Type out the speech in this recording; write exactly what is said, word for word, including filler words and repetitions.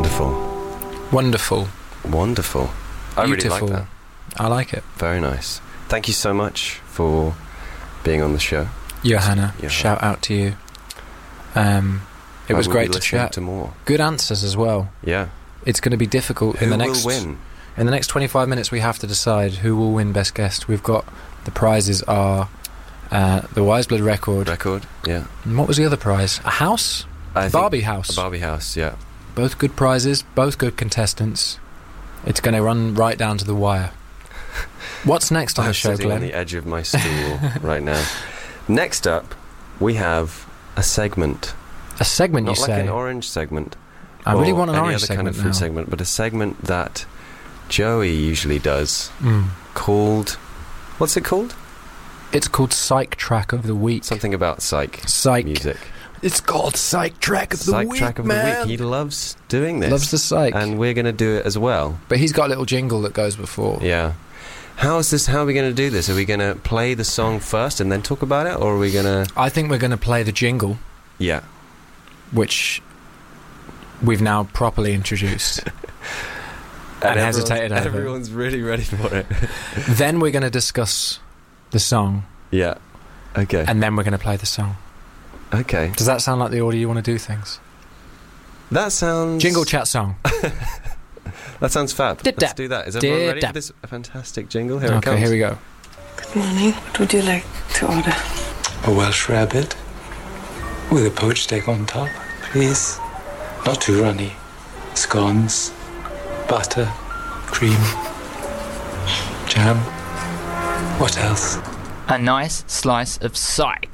Wonderful. Wonderful. Wonderful. I Beautiful. really like that. I like it. Very nice. Thank you so much for being on the show. Johanna, Johanna. shout out to you. Um, it I was will great be to listening chat. to more. Good answers as well. Yeah. It's going to be difficult Who in the will next win? In the next twenty-five minutes. We have to decide who will win Best Guest. We've got the prizes are uh, the Wise Blood record. Record, yeah. And what was the other prize? A house? I think Barbie house. A Barbie house, yeah. Both good prizes, both good contestants. It's going to run right down to the wire. What's next on I'm the show, sitting Glenn? on the edge of my stool right now. Next up, we have a segment. A segment, Not you like say? an orange segment. I really or want an any orange other kind segment of food now. segment, but a segment that Joey usually does, Mm. called... What's it called? It's called Psych Track of the Week. Something about psych Psych. music. It's called Psych Track of the Psych Week, track of man. the week. He loves doing this. Loves the psych. And we're going to do it as well. But he's got a little jingle that goes before. Yeah. How is this? How are we going to do this? Are we going to play the song first and then talk about it, or are we going to? I think we're going to play the jingle, Yeah. which we've now properly introduced. and everyone's- hesitated over. Everyone's really ready for it. Then we're going to discuss the song, Yeah. Okay. and then we're going to play the song. Okay. Does that sound like the order you want to do things? That sounds. Jingle chat song. That sounds fab. Did Let's that. do that. Is everyone Did ready that. for this fantastic jingle? Here it Okay, comes. here we go. Good morning. What would you like to order? A Welsh rabbit with a poached egg on top, please. Not too runny. Scones, butter, cream, jam. What else? A nice slice of psych.